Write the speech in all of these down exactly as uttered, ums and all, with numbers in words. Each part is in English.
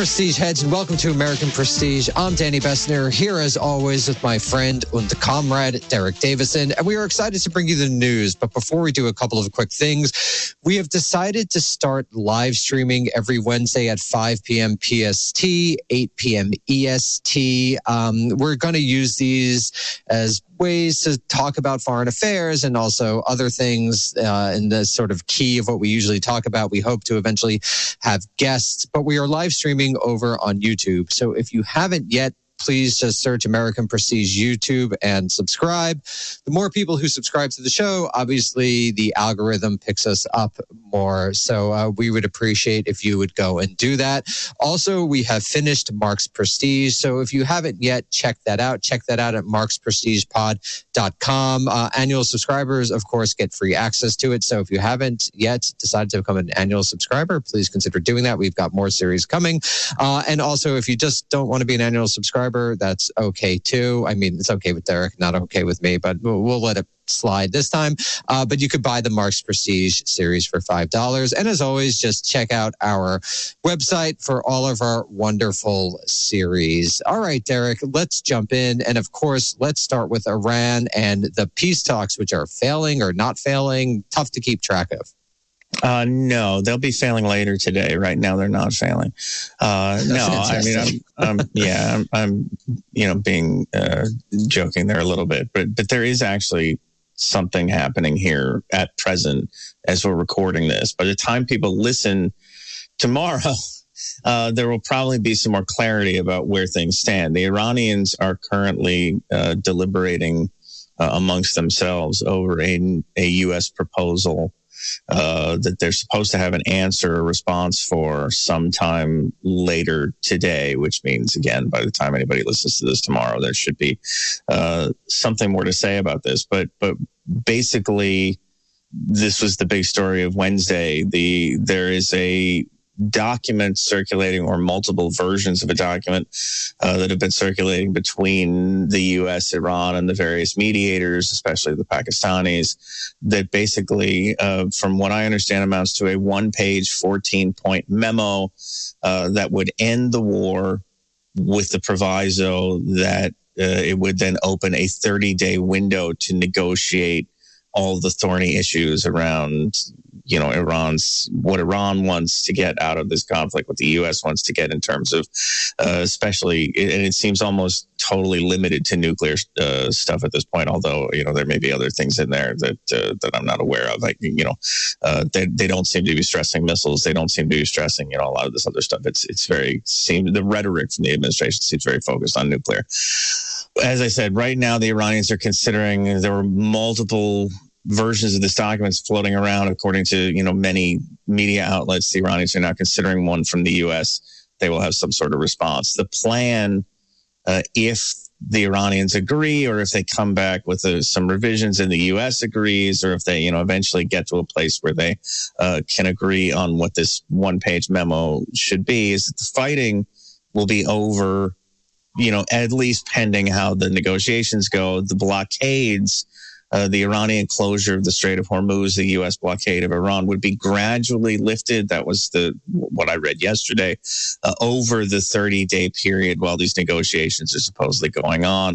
Prestige heads, and welcome to American Prestige. I'm Danny Bessner, here as always with my friend and comrade, Derek Davison, and we are excited to bring you the news. But before we do a couple of quick things, we have decided to start live streaming every Wednesday at five p.m. P S T, eight p.m. E S T. Um, we're going to use these as ways to talk about foreign affairs and also other things uh, in the sort of key of what we usually talk about. We hope to eventually have guests, but we are live streaming over on YouTube. So if you haven't yet, please just search American Prestige YouTube and subscribe. The more people who subscribe to the show, obviously the algorithm picks us up more. So uh, we would appreciate if you would go and do that. Also, we have finished Mark's Prestige. So if you haven't yet, check that out. Check that out at marks prestige pod dot com. Uh, annual subscribers, of course, get free access to it. So if you haven't yet decided to become an annual subscriber, please consider doing that. We've got more series coming. Uh, and also, if you just don't want to be an annual subscriber, that's okay too. I mean, it's okay with Derek, not okay with me, but we'll, we'll let it slide this time. Uh, but you could buy the Mark's Prestige series for five dollars. And as always, just check out our website for all of our wonderful series. All right, Derek, let's jump in. And of course, let's start with Iran and the peace talks, which are failing or not failing. Tough to keep track of. Uh, no, they'll be failing later today. Right now, they're not failing. Uh, no, I mean, I'm, I'm yeah, I'm, I'm, you know, being uh, joking there a little bit, but but there is actually something happening here at present as we're recording this. By the time people listen tomorrow, uh, there will probably be some more clarity about where things stand. The Iranians are currently uh, deliberating uh, amongst themselves over a, a U S proposal Uh, that they're supposed to have an answer, a response for sometime later today, which means, again, by the time anybody listens to this tomorrow, there should be uh, something more to say about this. But but basically, this was the big story of Wednesday. The there is a document circulating, or multiple versions of a document uh, that have been circulating between the U S, Iran, and the various mediators, especially the Pakistanis, that basically, uh, from what I understand, amounts to a one-page, fourteen-point memo uh, that would end the war with the proviso that uh, it would then open a thirty-day window to negotiate all the thorny issues around, you know, Iran's, what Iran wants to get out of this conflict, what the U S wants to get in terms of, uh, especially, and it seems almost totally limited to nuclear uh, stuff at this point, although, you know, there may be other things in there that uh, that I'm not aware of. Like, you know, uh, they, they don't seem to be stressing missiles. They don't seem to be stressing, you know, a lot of this other stuff. It's, it's very, seems, the rhetoric from the administration seems very focused on nuclear. As I said, right now, the Iranians are considering, there were multiple versions of this documents floating around, according to, you know, many media outlets. The Iranians are now considering one from the U S. They will have some sort of response. The plan, uh, if the Iranians agree, or if they come back with uh, some revisions and the U S agrees, or if they, you know, eventually get to a place where they uh, can agree on what this one-page memo should be, is that the fighting will be over, you know, at least pending how the negotiations go. The blockades, uh, the Iranian closure of the Strait of Hormuz, the U S blockade of Iran, would be gradually lifted. That was the what I read yesterday, uh, over the thirty-day period while these negotiations are supposedly going on.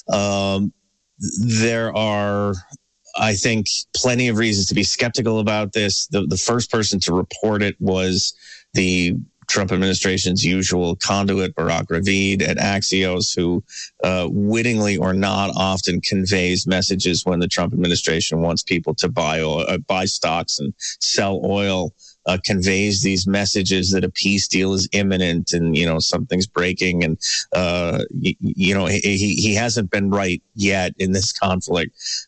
Um, there are, I think, plenty of reasons to be skeptical about this. The, the first person to report it was the Trump administration's usual conduit, Barak Ravid at Axios, who uh, wittingly or not often conveys messages when the Trump administration wants people to buy oil, uh, buy stocks and sell oil, uh, conveys these messages that a peace deal is imminent and, you know, something's breaking. And, uh, you, you know, he, he hasn't been right yet in this conflict.